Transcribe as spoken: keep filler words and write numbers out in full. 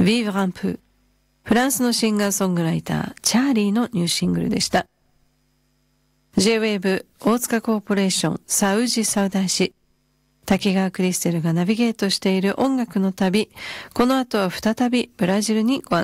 Vivre un peu。フランスのシンガーソングライター、チャーリーのニューシングルでした。J-ウェーブ 大塚コーポレーションサウジサウダーシ。滝川クリステルがナビゲートしている音楽の旅。この後は再びブラジルにご案内